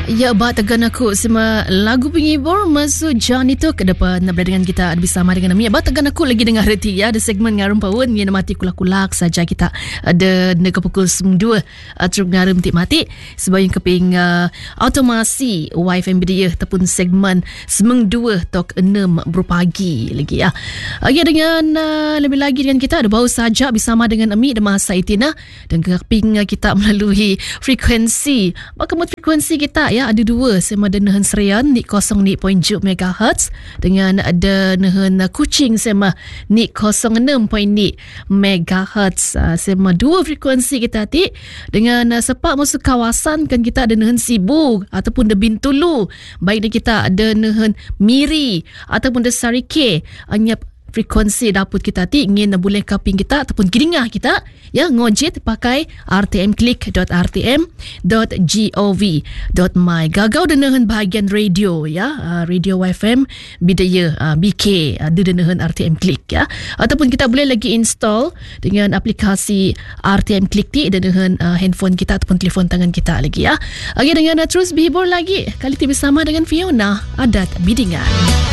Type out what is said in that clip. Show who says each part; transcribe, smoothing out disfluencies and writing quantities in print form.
Speaker 1: Ya, bah tegan aku sama lagu penghibur masuk John itu ke depan berada dengan kita bersama dengan Ami. Bah tegan aku lagi dengar reti ya, ada segmen ngarum pawon yang mati kulak-kulak saja kita ada nega pukul 2 truk ngarum mati sebagai keping automasi WiFM dia ataupun segmen semeng 2 tok 6 berpagi lagi ya. Ya dengan lebih lagi dengan kita ada bau saja bersama dengan Ami dan masa itina dan keping kita melalui frekuensi. Bah frekuensi kita ya ada dua sama ada nehen Serian ni 0.7 MHz dengan ada nehen Kuching sama ni 06.0 MHz sama dua frekuensi kita ti dengan sepak masuk kawasan kan kita ada nehen Sibu ataupun de Bintulu baik kita ada nehen Miri ataupun de Sarike anyap frekuensi dapur kita ti ingin boleh kaping kita ataupun kiringah kita ya ngojit pakai rtmclick.rtm.gov.my gagau dengan bahagian radio ya radio WiFM bidaya BK ada dengan RTM Click ya ataupun kita boleh lagi install dengan aplikasi RTM Click ti dengan handphone kita ataupun telefon tangan kita lagi ya. Okey dengan terus berhibur lagi kali ti bersama dengan Fiona Adat Bidingan.